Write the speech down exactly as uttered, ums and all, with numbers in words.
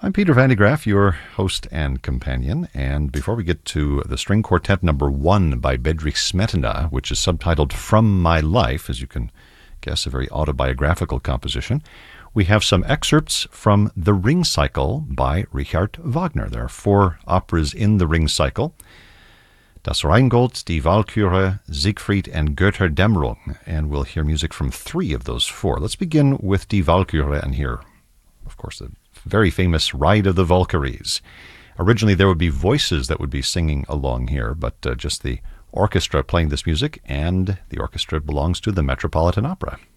I'm Peter Van de Graaff, your host and companion, and before we get to the string quartet number one by Bedřich Smetana, which is subtitled From My Life, as you can guess, a very autobiographical composition, we have some excerpts from The Ring Cycle by Richard Wagner. There are four operas in the Ring Cycle: Das Rheingold, Die Walküre, Siegfried, and Götterdämmerung, and we'll hear music from three of those four. Let's begin with Die Walküre and hear, of course, the very famous Ride of the Valkyries. Originally, there would be voices that would be singing along here, but uh, just the orchestra playing this music, and the orchestra belongs to the Metropolitan Opera.